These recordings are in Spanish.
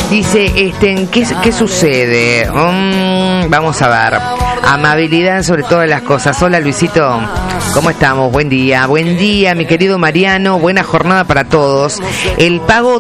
Dice, ¿qué sucede? Vamos a ver. Amabilidad sobre todas las cosas. Hola, Luisito. ¿Cómo estamos? Buen día, mi querido Mariano. Buena jornada para todos. El pago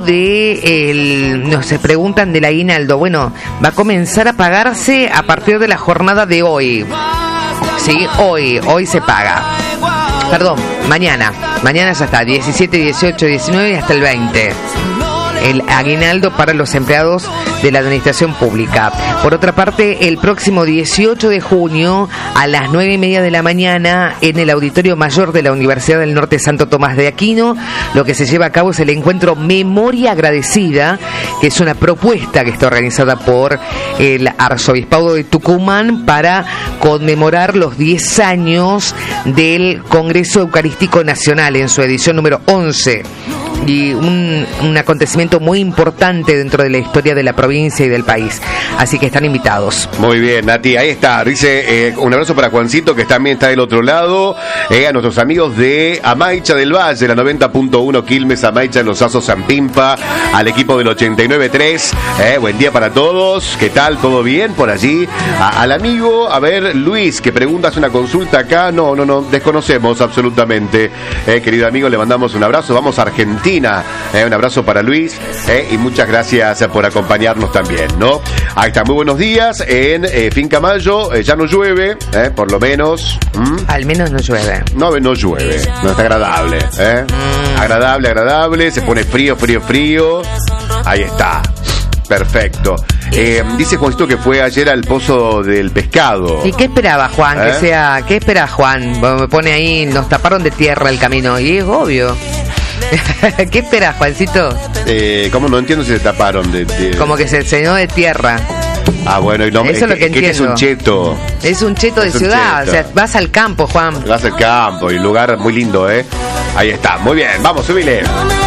nos preguntan del aguinaldo. Bueno, va a comenzar a pagarse a partir de la jornada de hoy. Sí, hoy se paga. Perdón, mañana ya está, 17, 18, 19 y hasta el 20. El aguinaldo para los empleados de la administración pública. Por otra parte, el próximo 18 de junio a las 9:30 de la mañana en el Auditorio Mayor de la Universidad del Norte Santo Tomás de Aquino, lo que se lleva a cabo es el encuentro Memoria Agradecida, que es una propuesta que está organizada por el Arzobispado de Tucumán para conmemorar los 10 años del Congreso Eucarístico Nacional en su edición número 11. Y un acontecimiento muy importante dentro de la historia de la provincia y del país. Así que están invitados. Muy bien, Nati, ahí está. Dice, un abrazo para Juancito, que también está del otro lado. A nuestros amigos de Amaicha del Valle, la 90.1 Quilmes, Amaicha, Los Azos, San Pimpa, al equipo del 89.3. Buen día para todos. ¿Qué tal? ¿Todo bien por allí? Al amigo, a ver, Luis, que pregunta, hace una consulta acá. No, desconocemos absolutamente. Querido amigo, le mandamos un abrazo. Vamos a Argentina. Un abrazo para Luis, y muchas gracias por acompañarnos también, ¿no? Ahí está, muy buenos días. En Finca Mayo ya no llueve, por lo menos. Al menos no llueve. No llueve, no está agradable, agradable, se pone frío. Ahí está, perfecto. Dice Juancito que fue ayer al Pozo del Pescado. ¿Y qué esperaba Juan? ¿Qué espera Juan? Me pone ahí, nos taparon de tierra el camino, y es obvio. ¿Qué esperas, Juancito? ¿Cómo? No entiendo si se taparon Como que se llenó de tierra. Bueno, y no, eso es lo que entiendo. Es un cheto. Es un cheto de ciudad, o sea, vas al campo, Juan. Vas al campo, y un lugar muy lindo, Ahí está, muy bien, vamos, subile.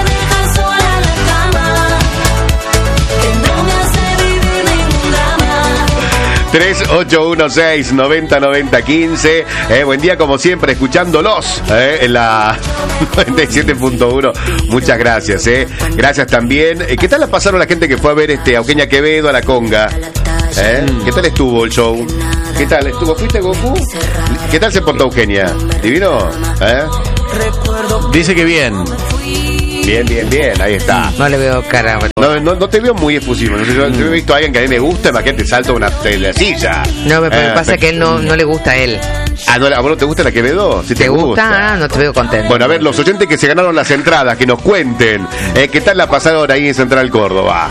3816-909015. Buen día, como siempre, escuchándolos en la 97.1. Muchas gracias. Gracias también. ¿Qué tal la pasaron la gente que fue a ver a Eugenia Quevedo, a la conga? ¿Qué tal estuvo el show? ¿Qué tal estuvo? ¿Fuiste, Goku? ¿Qué tal se portó Eugenia? ¿Divino? Dice que bien. Bien, ahí está. No le veo cara. No te veo muy efusivo. Yo he visto a alguien que a mí me gusta, imagínate, salta una silla. No, me pasa que él no le gusta a él. ¿A vos no te gusta la Quevedo? Si ¿Te gusta? No te veo contento. Bueno, a ver, los oyentes que se ganaron las entradas, que nos cuenten qué tal la pasaron ahí en Central Córdoba.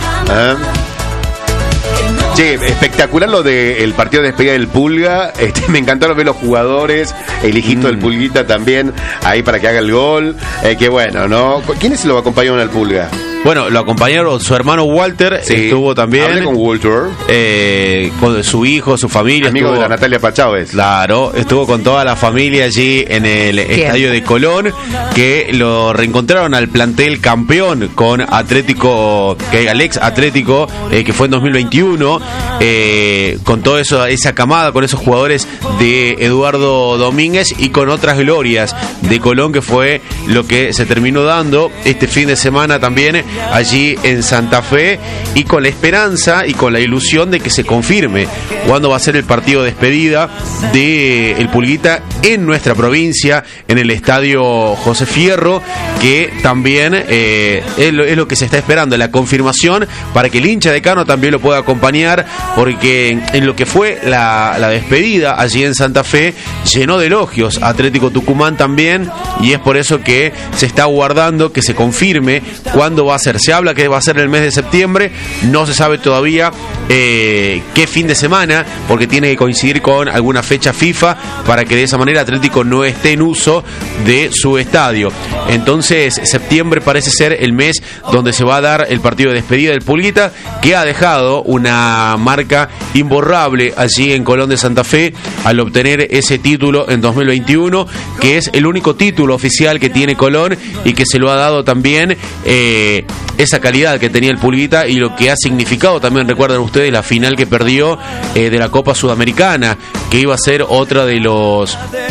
Che, espectacular lo del partido de despedida del Pulga. Me encantaron ver los jugadores. El hijito del Pulguita también ahí para que haga el gol. Qué bueno, ¿no? ¿Quiénes lo acompañaron al Pulga? Bueno, lo acompañaron su hermano Walter, estuvo también. Hablé con Walter. Con su hijo, su familia. Amigo de la Natalia Pachávez. Claro, estuvo con toda la familia allí en el estadio de Colón, que lo reencontraron al plantel campeón con Atlético, al ex Atlético, que fue en 2021, con toda esa camada, con esos jugadores de Eduardo Domínguez y con otras glorias de Colón, que fue lo que se terminó dando este fin de semana también allí en Santa Fe, y con la esperanza y con la ilusión de que se confirme cuándo va a ser el partido de despedida de el Pulguita en nuestra provincia, en el estadio José Fierro, que también es lo que se está esperando, la confirmación para que el hincha de Cano también lo pueda acompañar, porque en lo que fue la despedida allí en Santa Fe llenó de elogios Atlético Tucumán también, y es por eso que se está aguardando que se confirme cuándo va a ser. Se habla que va a ser el mes de septiembre, no se sabe todavía qué fin de semana, porque tiene que coincidir con alguna fecha FIFA para que de esa manera Atlético no esté en uso de su estadio. Entonces septiembre parece ser el mes donde se va a dar el partido de despedida del Pulguita, que ha dejado una marca imborrable allí en Colón de Santa Fe al obtener ese título en 2021, que es el único título oficial que tiene Colón, y que se lo ha dado también esa calidad que tenía el Pulguita, y lo que ha significado también, recuerdan ustedes, la final que perdió de la Copa Sudamericana, que iba a ser otra de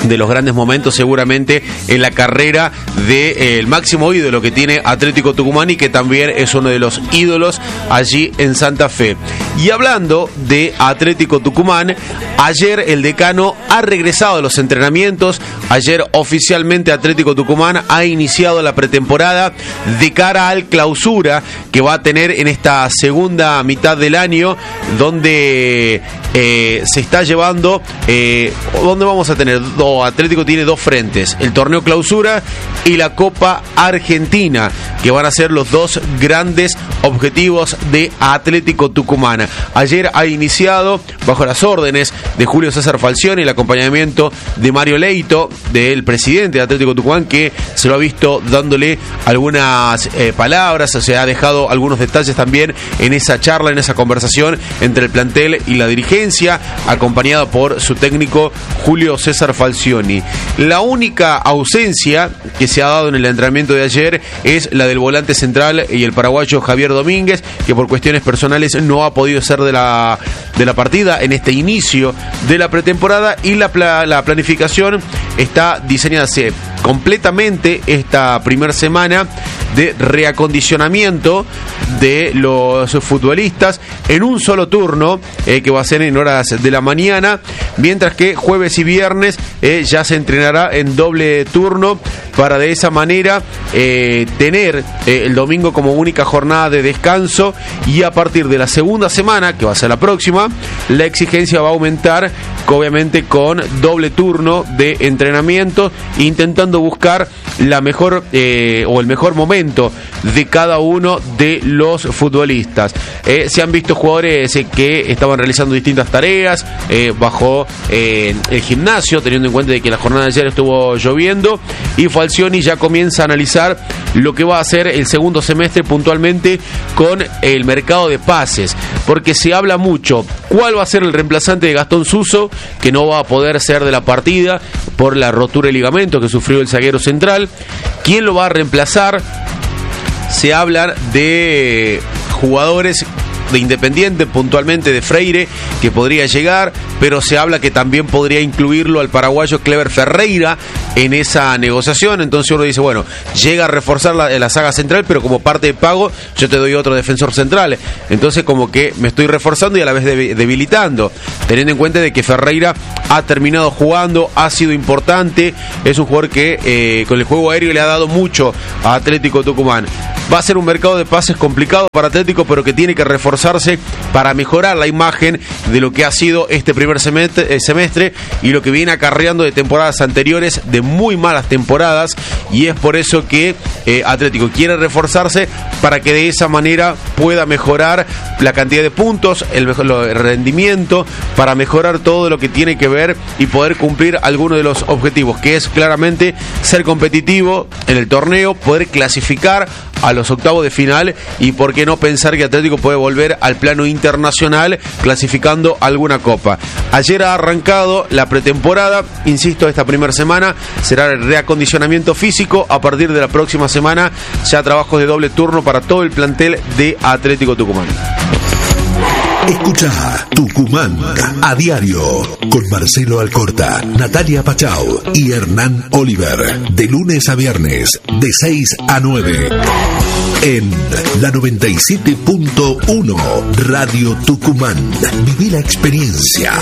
de los grandes momentos seguramente en la carrera del máximo ídolo que tiene Atlético Tucumán y que también es uno de los ídolos allí en Santa Fe. Y hablando de Atlético Tucumán, ayer el decano ha regresado a los entrenamientos. Ayer oficialmente Atlético Tucumán ha iniciado la pretemporada de cara al clausura que va a tener en esta segunda mitad del año, donde se está llevando, donde vamos a tener, Atlético tiene dos frentes, el torneo clausura y la Copa Argentina, que van a ser los dos grandes objetivos de Atlético Tucumán. Ayer ha iniciado bajo las órdenes de Julio César Falcioni y el acompañamiento de Mario Leito, del presidente de Atlético Tucumán, que se lo ha visto dándole algunas palabras, se ha dejado algunos detalles también en esa charla, en esa conversación entre el plantel y la dirigencia, acompañado por su técnico Julio César Falcioni. La única ausencia que se ha dado en el entrenamiento de ayer es la del volante central y el paraguayo Javier Domínguez, que por cuestiones personales no ha podido ser de la partida en este inicio de la pretemporada, y la planificación está diseñada completamente esta primera semana de reacondicionamiento de los futbolistas en un solo turno, que va a ser en horas de la mañana, mientras que jueves y viernes ya se entrenará en doble turno, para de esa manera tener el domingo como única jornada de descanso, y a partir de la segunda semana, que va a ser la próxima, la exigencia va a aumentar, obviamente con doble turno de entrenamiento, intentando buscar la mejor o el mejor momento de cada uno de los futbolistas. Se han visto jugadores que estaban realizando distintas tareas bajo el gimnasio, teniendo en cuenta de que la jornada de ayer estuvo lloviendo, y Falcioni ya comienza a analizar lo que va a ser el segundo semestre puntualmente con el mercado de pases, porque se habla mucho cuál va a ser el reemplazante de Gastón Suso, que no va a poder ser de la partida por la rotura de ligamento que sufrió el zaguero central. ¿Quién lo va a reemplazar? Se habla de jugadores de Independiente, puntualmente de Freire, que podría llegar, pero se habla que también podría incluirlo al paraguayo Clever Ferreira en esa negociación. Entonces uno dice, bueno, llega a reforzar la saga central, pero como parte de pago yo te doy otro defensor central. Entonces como que me estoy reforzando y a la vez debilitando, teniendo en cuenta de que Ferreira ha terminado jugando, ha sido importante, es un jugador que con el juego aéreo le ha dado mucho a Atlético Tucumán. Va a ser un mercado de pases complicado para Atlético, pero que tiene que reforzarse para mejorar la imagen de lo que ha sido este primer semestre y lo que viene acarreando de temporadas anteriores, de muy malas temporadas, y es por eso que Atlético quiere reforzarse para que de esa manera pueda mejorar la cantidad de puntos, el rendimiento, para mejorar todo lo que tiene que ver y poder cumplir algunos de los objetivos, que es claramente ser competitivo en el torneo, poder clasificar a los octavos de final, y por qué no pensar que Atlético puede volver al plano internacional clasificando alguna copa. Ayer ha arrancado la pretemporada, insisto, esta primera semana será el reacondicionamiento físico. A partir de la próxima semana ya trabajos de doble turno para todo el plantel de Atlético Tucumán. Escucha Tucumán a diario con Marcelo Alcorta, Natalia Pachau y Hernán Oliver, de lunes a viernes de 6 a 9 en la 97.1 Radio Tucumán. Viví la experiencia.